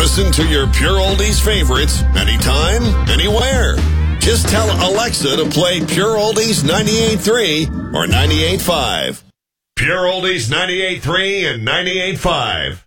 Listen to your Pure Oldies favorites anytime, anywhere. Just tell Alexa to play Pure Oldies 98.3 or 98.5. Pure Oldies 98.3 and 98.5.